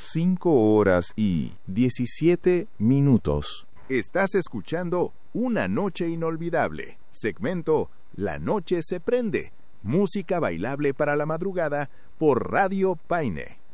5:17. Estás escuchando Una Noche Inolvidable, segmento La Noche se Prende, música bailable para la madrugada por Radio Paine.